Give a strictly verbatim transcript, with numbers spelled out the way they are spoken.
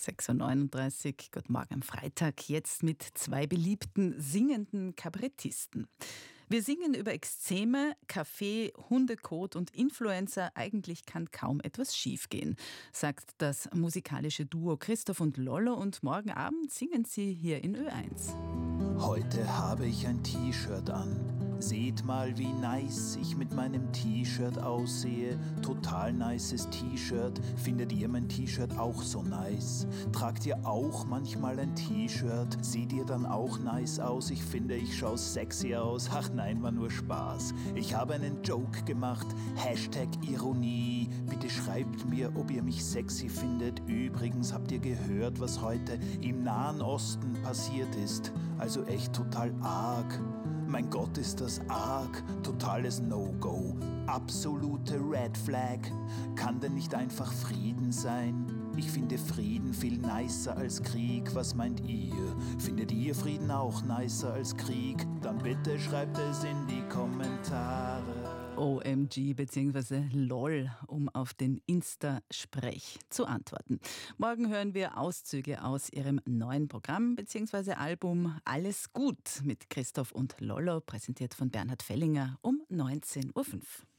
sechs Uhr neununddreißig, guten Morgen am Freitag, jetzt mit zwei beliebten singenden Kabarettisten. Wir singen über Ekzeme, Kaffee, Hundekot und Influencer. Eigentlich kann kaum etwas schiefgehen, sagt das musikalische Duo Christoph und Lollo, und morgen Abend singen sie hier in Ö eins. Heute habe ich ein T-Shirt an. Seht mal, wie nice ich mit meinem T-Shirt aussehe. Total nices T-Shirt. Findet ihr mein T-Shirt auch so nice? Tragt ihr auch manchmal ein T-Shirt? Seht ihr dann auch nice aus? Ich finde, ich schaue sexy aus. Ach nein, war nur Spaß. Ich habe einen Joke gemacht. Hashtag Ironie. Bitte schreibt mir, ob ihr mich sexy findet. Übrigens, habt ihr gehört, was heute im Nahen Osten passiert ist? Also echt total arg. Mein Gott, ist das arg. Totales No-Go. Absolute Red Flag. Kann denn nicht einfach Frieden sein? Ich finde Frieden viel nicer als Krieg. Was meint ihr? Findet ihr Frieden auch nicer als Krieg? Dann bitte schreibt es in die Kommentare. O M G bzw. LOL, um auf den Insta-Sprech zu antworten. Morgen hören wir Auszüge aus ihrem neuen Programm bzw. Album Alles gut mit Christoph und Lollo, präsentiert von Bernhard Fellinger um neunzehn Uhr fünf.